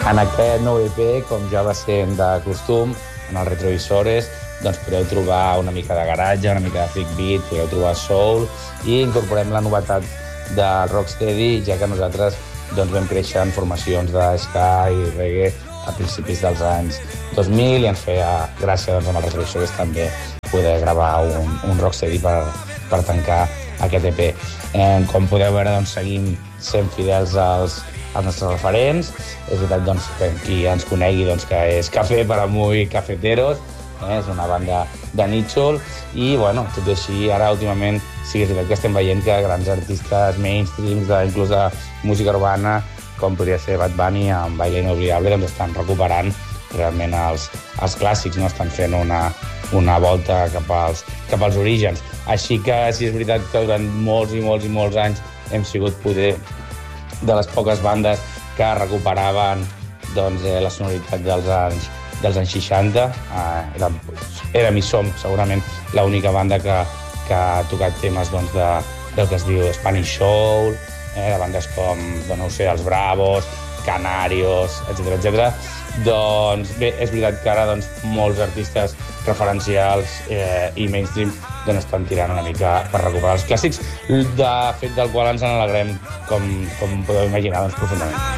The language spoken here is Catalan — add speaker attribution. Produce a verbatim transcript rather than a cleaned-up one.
Speaker 1: En aquest nou E P, com ja va ser de costum, en els retrovisores, doncs podeu trobar una mica de garatge, una mica de freak beat, podeu trobar soul, i incorporem la novetat de rocksteady, ja que nosaltres doncs, vam créixer en formacions de ska i reggae a principis dels anys dos mil i ens feia gràcia doncs, amb els retrovisores també poder gravar un, un rocksteady per, per tancar aquest E P. Eh, com podeu veure, doncs, seguim sent fidels als, als nostres referents. És veritat doncs, que qui ens conegui doncs, que és Café para muy cafeteros, eh, és una banda de nítxol i, bueno, tot i així, ara últimament sí que és veritat que estem veient que grans artistes mainstreams, de, inclús de música urbana, com podria ser Bad Bunny amb Baile Inolvidable, doncs estan recuperant realment els, els clàssics, no? Estan fent una, una volta cap als, cap als orígens. Així que sí és veritat que durant molts i molts i molts anys hem sigut poder de les poques bandes que recuperaven doncs, eh, la sonoritat dels anys, dels anys seixanta. Eh, érem, érem i som segurament l'única banda que, que ha tocat temes doncs, de, del que es diu Spanish Soul, eh, de bandes com, doncs, no ho sé, els Bravos, Canarios, etcètera, etcètera. Doncs bé, és veritat que ara doncs, molts artistes referencials eh, i mainstream doncs, estan tirant una mica per recuperar els clàssics, de fet del qual ens en alegrem, com, com podeu imaginar, doncs, profundament.